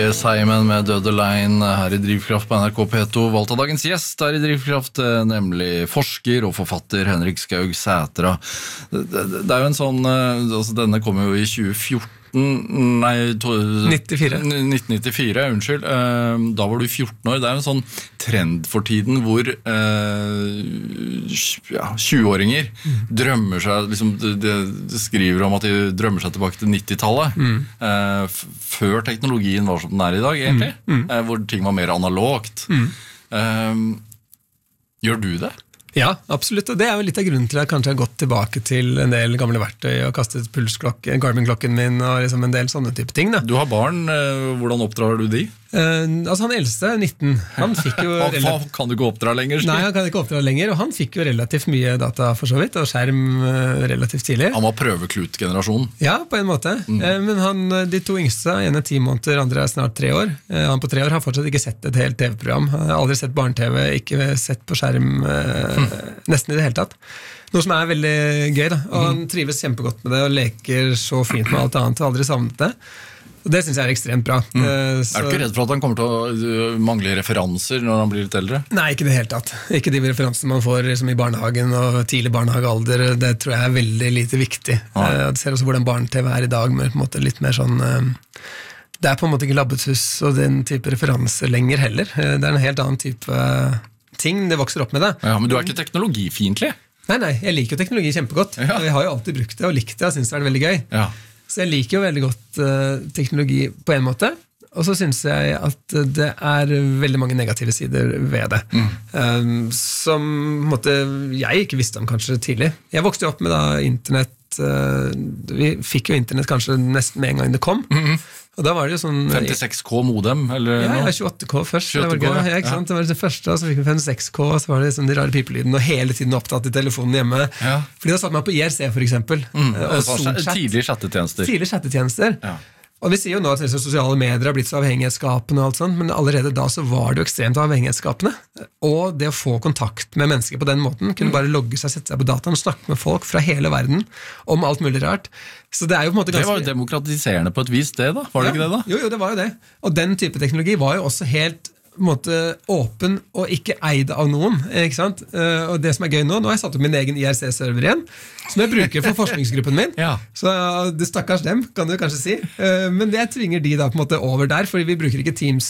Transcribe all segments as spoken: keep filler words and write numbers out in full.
Simon med Døde Line her i Drivkraft på N R K P to. Valgt av dagens gjest her i Drivkraft, nemlig forsker og forfatter Henrik Skaug Sætra. Det, det, det er jo en sånn, altså denne kom jo i tjue fjorten, nei, nittifire. nitten nittifire, unnskyld. Da var du fjorten år. Det er jo en sånn trend for tiden hvor ja, tjue-åringer mm. drømmer seg, liksom, de, de skriver om at de drømmer seg tilbake til nittitallet, mm. før teknologien var som den er i dag, egentlig. Mm. Mm. Hvor ting var mer analogt. Mm. Gjør du det? Ja, absolutt, og det er jo litt av grunnen til at jeg kanskje har gått tilbake til en del gamle verktøy og kastet pulsklokken, Garmin-klokken min og liksom en del sånne type ting. Da. Du har barn, hvordan oppdrar du de? Uh, altså han eldste, nitten, han fikk jo relativt... Kan du ikke oppdra lenger? Nei, han kan ikke oppdra lenger, og han fikk jo relativt mye data for så vidt, og skjerm uh, relativt tidlig. Han var prøveklut-generasjonen? Ja, på en måte. Mm. Uh, men han, de to yngste, ene er ti måneder, andre er snart tre år. Uh, han på tre år har fortsatt ikke sett et helt T V-program. Han har aldri sett barne-T V, ikke sett på skjerm, uh, mm. nesten i det hele tatt. Noe som er veldig gøy, da. Og han trives kjempegodt med det, og leker så fint med alt annet, og aldri savnet det. Og det synes jeg er ekstremt bra. Mm. Så... Er du ikke redd for at han kommer til å mangle referanser når han blir litt eldre? Nei, ikke det helt tatt. Ikke de referansene man får liksom, i barnehagen og tidlig barnehagealder. Det tror jeg er veldig lite viktig. Ja. Jeg ser også hvordan barne-T V er i dag, med på en måte, litt mer sånn... Det er på en måte ikke labbetuss og den type referanser lenger heller. Det er en helt annen type ting det vokser opp med det. Ja, men du er ikke teknologifiendtlig? Nei, nei, jeg liker jo teknologi kjempegodt. Ja. Jeg har jo alltid brukt det og likt det og synes det er veldig gøy. Ja. Så jeg liker jo veldig godt uh, teknologi på en måte, og så synes jeg at det er veldig mange negative sider ved det. Mm. Um, som måte, jeg ikke visste om kanskje tidlig. Jeg vokste jo opp med da internett, uh, vi fikk jo internett kanskje nesten med en gang det kom, mm-hmm. Og da var det jo sånn femtiseks K modem, eller ja, ja, tjueåtte K først. tjueåtte K, det var, ja, ikke sant? Det var det første, og så fikk vi femtiseks K, og så var det sånn de rare pipelydene, og hele tiden opptatt i telefonen hjemme. Ja. Fordi da satt man på I R C for eksempel. Mm, og tidlige chattetjenester. Tidlige chattetjenester. Ja. Og vi sier jo nå at sosiale medier har blitt så avhengighetsskapende og alt sånt, men allerede da så var det jo ekstremt avhengighetsskapende. Og det å få kontakt med mennesker på den måten, kunne bare logge seg, sette seg på dataen og snakke med folk fra hele verden om alt mulig rart. Så det er jo på en måte ganske... Det var jo demokratiserende på et vis det da, var det ja, ikke det da? Jo, jo, det var jo det. Og den type teknologi var jo også helt... på en måte åpen og ikke eid av noen, ikke sant? Og det som er gøy nå, nå har jeg satt opp min egen I R C-server igjen, som jeg bruker for forskningsgruppen min, ja. Så det stakkars dem, kan du kanskje si, men det tvinger de da på en måte over der, fordi vi bruker ikke Teams,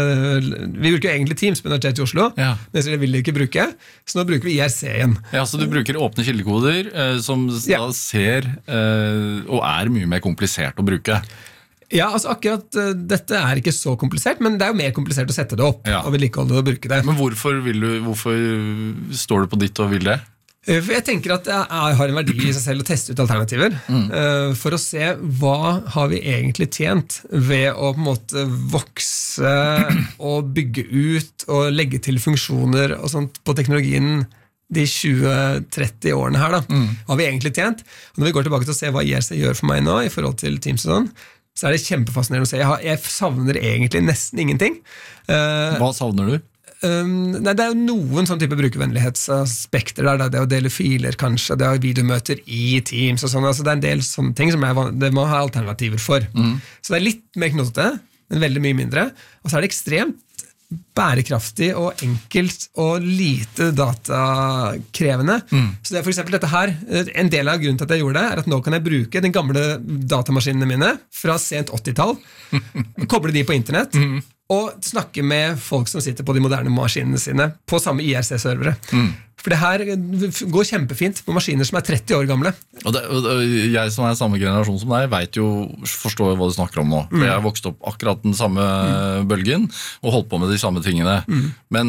vi bruker jo egentlig Teams på Universitetet i Oslo, ja. Men det vil de ikke bruke, så nå bruker vi I R C igjen. Ja, så du bruker åpne kildekoder, som ja. Da ser, og er mye mer komplisert å bruke. Ja, altså akkurat uh, dette er ikke så komplisert, men det er jo mer komplisert å sette det opp ja. Og vedlikeholde det og bruke det. Men hvorfor, vil du, hvorfor står du på ditt og vil det? Uh, for jeg tenker at jeg har en verdi i seg selv å teste ut alternativer, mm. uh, for å se hva har vi egentlig tjent ved å på en måte vokse og bygge ut og legge til funksjoner og sånt på teknologien de tjue tretti årene her da. Mm. Har vi egentlig tjent? Og når vi går tilbake til å se hva I R C gjør for meg nå i forhold til Teams og sånn, så er det kjempefascinerende å se. Jeg, har, jeg savner egentlig nesten ingenting. Uh, Hva savner du? Um, nei, det er jo noen sånn type brukervennlighetsaspekter der, det å dele filer kanskje, det å ha videomøter i Teams og sånn, altså det er en del sånne ting som jeg, det må ha alternativer for. Mm. Så det er litt mer knotete, men veldig mye mindre. Og så er det ekstremt bærekraftig og enkelt og lite datakrevende. Mm. Så det er for eksempel dette her, en del av grunnen til at jeg gjorde det, er at nå kan jeg bruke den gamle datamaskinene mine fra sent åttitall, koble de på internett, mm. og snakke med folk som sitter på de moderne maskinene sine på samme I R C-servere. Mm. For det her går kjempefint på maskiner som er tretti år gamle. Og, det, og jeg som er samme generasjon som deg, vet jo, forstår jo hva du snakker om nå. For mm. jeg har vokst opp akkurat den samme mm. bølgen, og holdt på med de samme tingene. Mm. Men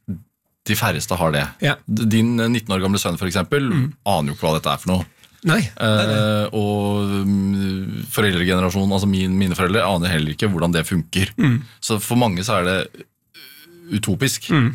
de færreste har det. Ja. Din nitten år gamle sønn for eksempel, mm. aner jo ikke hva dette er for noe. Nei, nei, nei. Eh, og foreldregenerasjonen, altså min, mine foreldre, aner heller ikke hvordan det funker. Mm. Så for mange så er det utopisk. Mm.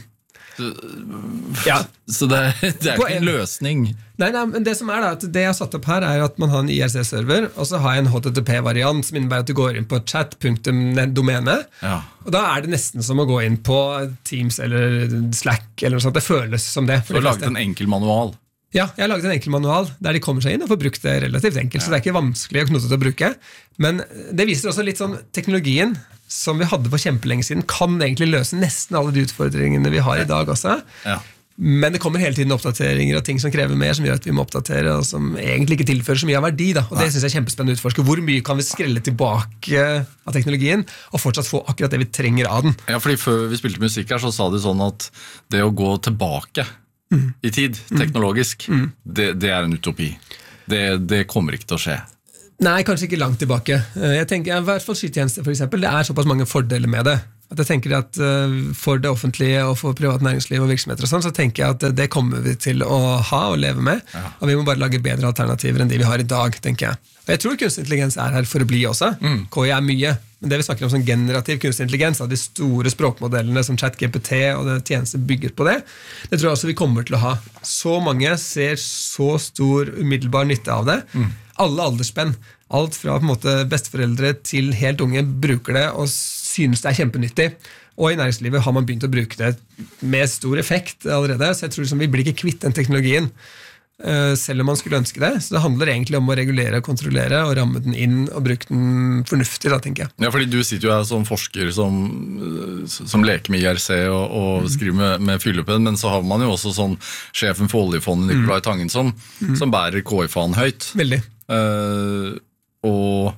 Ja. Så det, det er ikke en løsning. Nei, nei, men det som er da, at det jeg har satt opp her er at man har en I R C-server, og så har jeg en H T T P-variant som innebærer at du går inn på chat-domene, ja. Og da er det nesten som å gå inn på Teams eller Slack eller noe sånt. Det føles som det. For du har laget en enkel manual. Ja, jeg har laget en enkel manual der de kommer seg inn og får brukt det relativt enkelt, ja. Så det er ikke vanskelig og knottet å bruke. Men det viser også litt sånn teknologien som vi hadde for kjempelenge siden, kan egentlig løse nesten alle de utfordringene vi har i dag også. Ja. Men det kommer hele tiden oppdateringer og ting som krever mer, som gjør at vi må oppdatere, og som egentlig ikke tilfører så mye av verdi. Da. Og det synes jeg er kjempespennende å utforske. Hvor mye kan vi skrelle tilbake av teknologien, og fortsatt få akkurat det vi trenger av den? Ja, fordi før vi spilte musikk her, så sa de sånn at det å gå tilbake mm. i tid, teknologisk, mm. det, det er en utopi. Det, det kommer ikke til å skje. Nei, kanskje ikke langt tilbake. Jeg tenker, i hvert fall skytjenester for eksempel, det er såpass mange fordeler med det. At jeg tenker at for det offentlige og for privat næringsliv og virksomheter og sånn, så tenker jeg at det kommer vi til å ha og leve med, ja. Og vi må bare lage bedre alternativer enn de vi har i dag, tenker jeg. Og jeg tror kunstig intelligens er her for å bli også. Mm. K I er mye, men det vi snakker om som generativ kunstig intelligens, de store språkmodellene som ChatGPT og det tjenester bygget på det, det tror jeg også vi kommer til å ha. Så mange ser så stor umiddelbar nytte av det. Mm. Alle aldersspenn, alt fra på en måte besteforeldre til helt unge bruker det og synes det er kjempenyttig. Og i næringslivet har man begynt å bruke det med stor effekt allerede, så jeg tror liksom vi blir ikke kvitt den teknologien, selv om man skulle ønske det. Så det handler egentlig om å regulere og kontrollere og ramme den inn og bruke den fornuftig, da, tenker jeg. Ja, fordi du sitter jo her som forsker som, som leker med I R C og, og mm. skriver med, med fyllepenn, men så har man jo også sånn sjefen for oljefondet, Nikolai Tangenson, mm. som bærer K I-fanen høyt. Veldig. Uh, og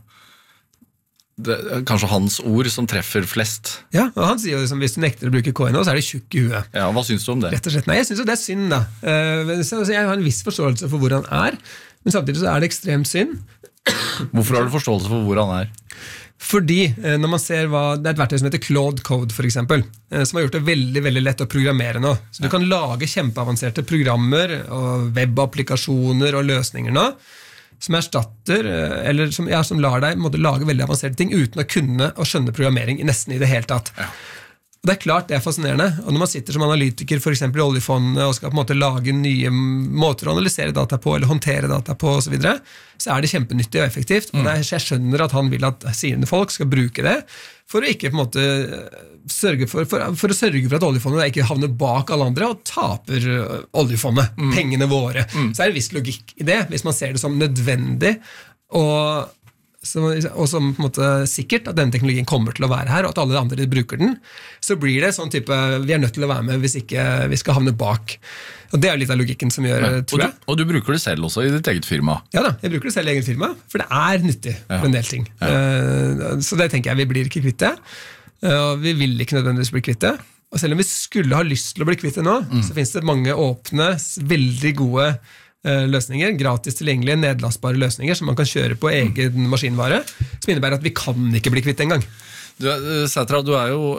det er kanskje hans ord som treffer flest. Ja, og han sier jo liksom, hvis du nekter å bruke K I nå, så er det tjukk i huet. Ja, hva synes du om det? Rett og slett, nei, jeg synes jo det er synd da. Uh, så jeg har en viss forståelse for hvor han er, men samtidig så er det ekstremt synd. Hvorfor har du forståelse for hvor han er? Fordi uh, når man ser hva, det er et verktøy som heter Claude Code for eksempel, uh, som har gjort det veldig, veldig lett å programmere nå. Så du kan lage kjempeavanserte programmer og webapplikasjoner og løsninger nå, som erstatter, eller som, ja, som lar deg måtte lage veldig avanserte ting uten å kunne og skjønne programmering nesten i det hele tatt. Ja. Og det er klart det er fascinerende, og når man sitter som analytiker for eksempel i oljefondet og skal på en måte lage nye måter å analysere data på eller håndtere data på og så videre, så er det kjempenyttig og effektivt, og det er, jeg skjønner at han vil at sine folk skal bruke det for å ikke på en måte sørge for, for, for å sørge for at oljefondet ikke havner bak alle andre og taper oljefondet, mm. pengene våre. Mm. Så er det viss logikk i det, hvis man ser det som nødvendig og Som, og som på en måte sikkert at denne teknologien kommer til å være her, og at alle andre bruker den, så blir det sånn type, vi er nødt til å være med hvis ikke vi skal havne bak. Og det er litt av logikken som gjør, ja. tror jeg. Og du, og du bruker det selv også i ditt eget firma? Ja da, jeg bruker det selv i eget firma, for det er nyttig ja. for en del ting. Ja. Så det tenker jeg, vi blir ikke kvitt det, og vi vil ikke nødvendigvis bli kvitt det. Og selv om vi skulle ha lyst til å bli kvitt det nå, mm. så finnes det mange åpne, veldig gode løsninger, gratis tilgjengelige, nedlastbare løsninger som man kan kjøre på egen maskinvare, som innebærer at vi kan ikke bli kvitt en gang. Du, Sætra, du er jo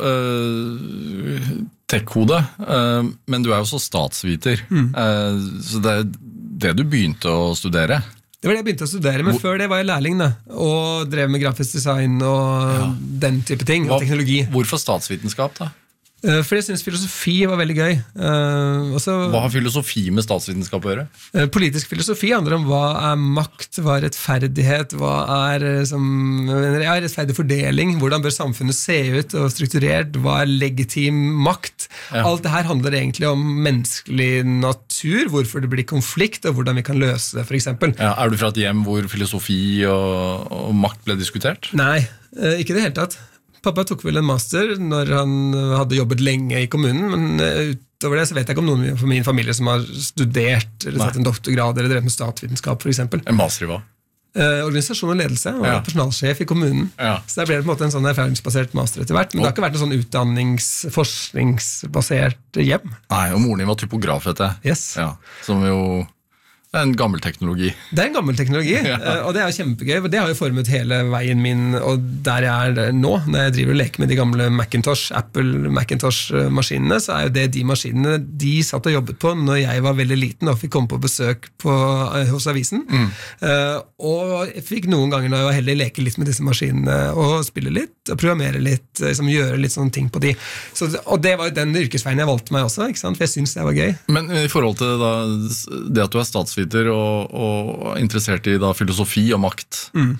uh, tech-kode, uh, men du er jo også statsviter. Mm. Uh, så det er det du begynte å studere? Det var det jeg begynte å studere, men Hvor? før det var jeg lærling da, og drev med grafisk design og ja. den type ting, Hva, og teknologi. Hvorfor statsvitenskap da? For jeg synes filosofi var veldig gøy. Også, hva har filosofi med statsvitenskap å gjøre? Politisk filosofi handler om hva er makt, hva er rettferdighet, hva er som, ja, rettferdig fordeling, hvordan bør samfunnet se ut og strukturert, hva er legitim makt. Ja. Alt det her handler egentlig om menneskelig natur, hvorfor det blir konflikt, og hvordan vi kan løse det, for eksempel. Ja, er du fra et hjem hvor filosofi og, og makt ble diskutert? Nei, ikke det hele tatt. Pappa tok vel en master når han hadde jobbet lenge i kommunen, men utover det så vet jeg ikke om noen fra min familie som har studert eller tatt en doktorgrad eller drevet med statsvitenskap for eksempel. En master i hva? Eh, organisasjon og ledelse, og ja. personalsjef i kommunen. Ja. Så der ble det på en måte en sånn erfaringsbasert master etter hvert, men oh. det har ikke vært en sånn utdannings-, forskningsbasert hjem. Nei, og moren din var typograf, vet jeg. Yes. Ja, som jo... Det er en gammel teknologi. Det er en gammel teknologi, ja. og det er kjempegøy. Det har jo formet hele veien min, og der jeg er nå, når jeg driver og leker med de gamle Macintosh, Apple Macintosh-maskinene, så er jo det de maskinene de satt og jobbet på når jeg var veldig liten og fikk komme på besøk på, hos avisen. Mm. Uh, og jeg fikk noen ganger når jeg var heldig leke litt med disse maskinene, og spille litt, og programmere litt, liksom gjøre litt sånne ting på de. Så, og det var jo den yrkesveien jeg valgte meg også, ikke sant? For jeg synes det var gøy. Men i forhold til da, det at du er statsviter, Og, og interessert i da, filosofi og makt. Mm.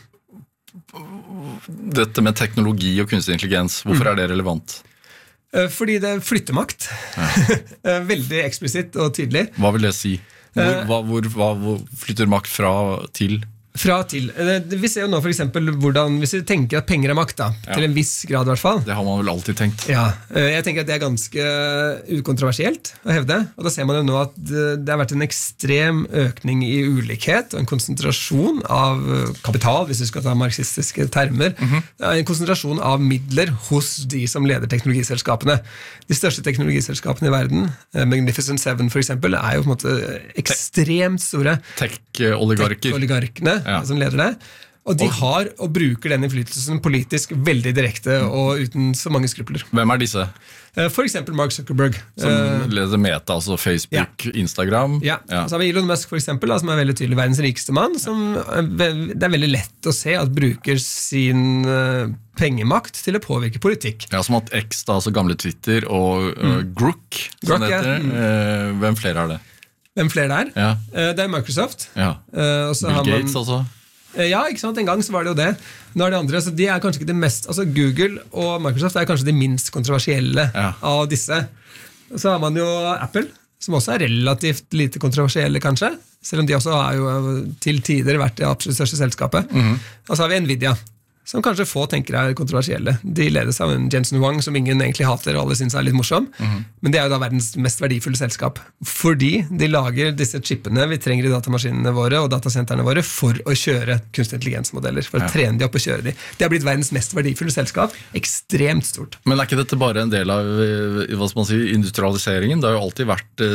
Dette med teknologi og kunstig intelligens, hvorfor mm. er det relevant? Fordi det flytter makt. Ja. Veldig eksplisitt og tydelig. Hva vil det si? Hvor, hva, hvor, hva, hvor flytter makt fra til? Fra til. Vi ser jo nå for eksempel hvordan, hvis vi tenker at penger er makt da, Ja. til en viss grad i hvert fall. Det har man vel alltid tenkt. Ja, jeg tenker at det er ganske ukontroversielt å hevde, og da ser man jo nå at det har vært en ekstrem økning i ulikhet og en konsentrasjon av kapital, hvis vi skal ta marxistiske termer, mm-hmm. en konsentrasjon av midler hos de som leder teknologiselskapene. De største teknologiselskapene i verden, Magnificent Seven for eksempel, er jo på en måte ekstremt store tech-oligarker. Tech-oligarkene ja. Som leder det. Og de har og bruker den innflytelsen politisk veldig direkte og uten så mange skrupler. Hvem er disse? For eksempel Mark Zuckerberg. Som leder Meta, altså Facebook, ja. Instagram. Ja, ja. Så har vi Elon Musk for eksempel, da, som er veldig tydelig verdens rikeste mann, som det er veldig lett å se at bruker sin pengemakt til å påvirke politikk. Ja, som at X, da, altså gamle Twitter, og mm. uh, Grok, som Grok, det heter. Ja. Mm. Uh, hvem flere er det? Hvem flere det er? Ja. Det er Microsoft. Ja. Uh, Bill Gates, altså. Ja, ikke sant? En gang så var det jo det. Nå er det andre, så de er kanskje ikke det mest, altså Google og Microsoft er kanskje de minst kontroversielle ja. Av disse. Så har man jo Apple, som også er relativt lite kontroversielle kanskje, selv om de også har jo til tider vært det absolutt største selskapet. Mm-hmm. Og så har vi Nvidia, som kanskje få tenker er kontroversielle. De ledes av en Jensen Huang, som ingen egentlig hater, og alle synes er litt morsom. Mm-hmm. Men det er jo da verdens mest verdifulle selskap. Fordi de lager disse chipene vi trenger i datamaskinene våre og datasentrene våre for å kjøre kunstig intelligensmodeller, for å ja. Trene de opp og kjøre de. Det har blitt verdens mest verdifulle selskap. Ekstremt stort. Men er ikke dette bare en del av hva skal man si, industrialiseringen? Det har jo alltid vært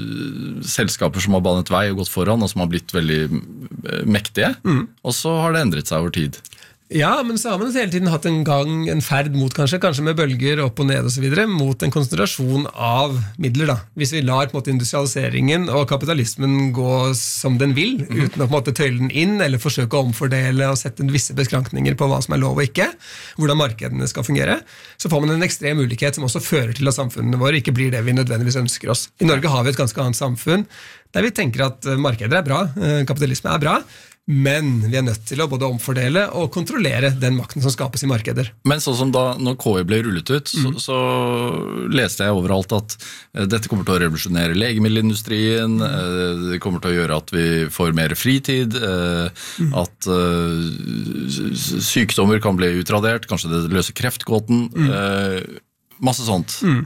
eh, selskaper som har banet vei og gått foran, og som har blitt veldig mektige. Mm. Og så har det endret seg over tid. Ja, men så har man hele tiden hatt en gang, en ferd mot kanskje, kanskje med bølger opp og ned og så videre, mot en konsentrasjon av midler da. Hvis vi lar på en måte industrialiseringen og kapitalismen gå som den vil, mm. uten å på en måte tøyle den inn, eller forsøke å omfordele og sette visse beskrankninger på hva som er lov og ikke, hvordan markedene skal fungere, så får man en ekstrem ulikhet som også fører til at samfunnene våre ikke blir det vi nødvendigvis ønsker oss. I Norge har vi et ganske annet samfunn, der vi tenker at markeder er bra, kapitalisme er bra, men vi er nødt til å både omfordele og kontrollere den makten som skapes i markeder. Men sånn som da, når K I ble rullet ut, mm. så, så leste jeg overalt at dette kommer til å revolusjonere legemiddelindustrien, mm. det kommer til å gjøre at vi får mer fritid, mm. at uh, sykdommer kan bli utradert, kanskje det løser kreftgåten, mm. uh, masse sånt. Mm.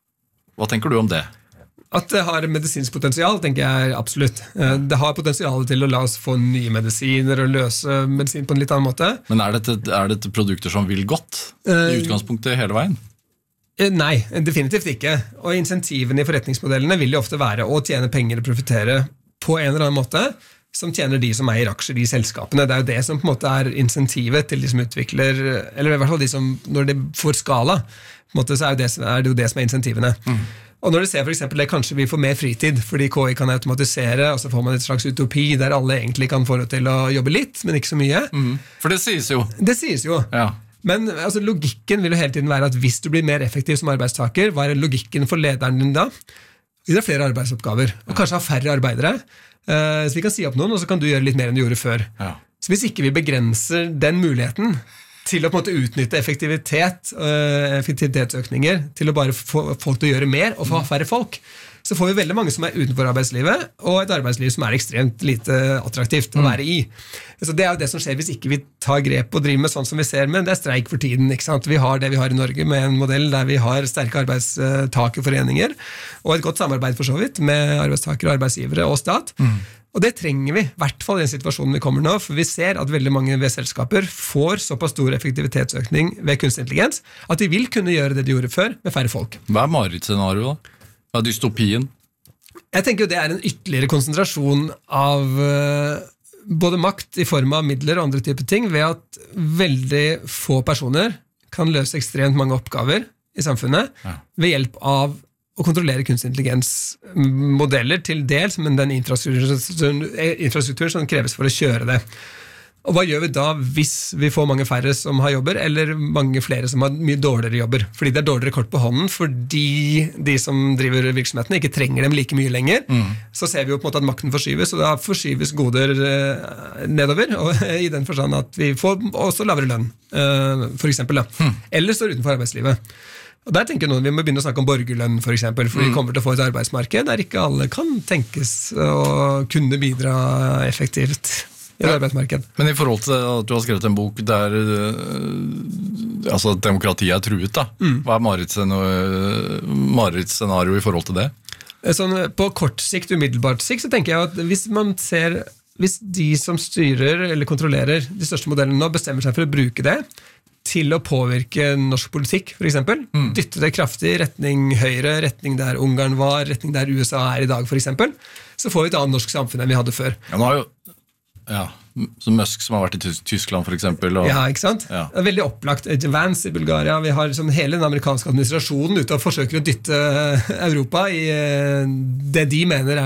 Hva tenker du om det? At det har medisinsk potensial, tenker jeg absolutt. Det har potensial til å la oss få nye medisiner og løse medisin på en litt annen måte. Men er dette, er dette produkter som vil godt i utgangspunktet hele veien? Nei, definitivt ikke. Og insentivene i forretningsmodellene vil jo ofte være å tjene penger og profitere på en eller annen måte, som tjener de som eier aksjer i selskapene. Det er jo det som på en måte er insentivet til de som utvikler, eller i hvert fall de som, når de får skala, på en måte så er det, er det jo det som er insentivene. Mm. Og når du ser for eksempel det, kanskje vi får mer fritid, fordi K I kan automatisere, og så får man et slags utopi der alle egentlig kan få det til å jobbe litt, men ikke så mye. Mm. For det sies jo. Det sies jo. Ja. Men altså, logikken vil jo hele tiden være at hvis du blir mer effektiv som arbeidstaker, hva er logikken for lederen din da? Vi har flere arbeidsoppgaver, og kanskje ha færre arbeidere. Uh, så vi kan si opp noen, og så kan du gjøre litt mer enn du gjorde før. Ja. Så hvis ikke vi begrenser den muligheten til å på en måte utnytte effektivitet, uh, effektivitetsøkninger, til å bare få folk til å gjøre mer og få færre folk, så får vi veldig mange som er utenfor arbeidslivet, og et arbeidsliv som er ekstremt lite attraktivt å være i. Så det er jo det som skjer hvis ikke vi tar grep og driver med sånn som vi ser, men det er streik for tiden, ikke sant? Vi har det vi har i Norge med en modell der vi har sterke arbeidstakerforeninger, og et godt samarbeid for så vidt med arbeidstakere, arbeidsgivere og stat. Mm. Og det trenger vi, i hvert fall i den situasjonen vi kommer nå, for vi ser at veldig mange ved selskaper får såpass stor effektivitetsøkning ved kunstig intelligens, at de vil kunne gjøre det de gjorde før, med færre folk. Hva er marerittscenario da? Hva er dystopien? Jeg tenker jo det er en ytterligere konsentrasjon av uh, både makt i form av midler og andre typer ting, ved at veldig få personer kan løse ekstremt mange oppgaver i samfunnet, ja. Ved hjelp av å kontrollere kunstig intelligens-modeller til dels, men den infrastrukturen, infrastrukturen som kreves for å kjøre det. Og hva gjør vi da hvis vi får mange færre som har jobber, eller mange flere som har mye dårligere jobber? Fordi det er dårligere kort på hånden, fordi de som driver virksomhetene ikke trenger dem like mye lenger. Mm. Så ser vi jo på en måte at makten forskyves, og da forskyves goder nedover, og i den forstand at vi får også lavere lønn, for eksempel. Da. Mm. Eller står utenfor arbeidslivet. Og der tenker jeg noen, vi må begynne å snakke om borgerlønn for eksempel, for vi kommer til å få et arbeidsmarked der ikke alle kan tenkes å kunne bidra effektivt. i et arbeidsmarked. Men i forhold til at du har skrevet en bok der øh, altså demokratiet er truet, da. Mm. Hva er Marits scenario i forhold til det? Sånn, på kort sikt, umiddelbart sikt, så tenker jeg at hvis man ser, hvis de som styrer eller kontrollerer de største modellene nå bestemmer seg for å bruke det til å påvirke norsk politikk, for eksempel, mm. dytte det kraftig i retning høyre, retning der Ungarn var, retning der U S A er i dag, for eksempel, så får vi et annet norsk samfunn enn vi hadde før. Ja, nå har jo Ja, som Musk som har vært i Tyskland for eksempel. Og, ja, ikke sant? Ja. Det er veldig opplagt. Vance i Bulgaria, vi har liksom hele den amerikanske administrasjonen ute og forsøker å dytte Europa i det de mener er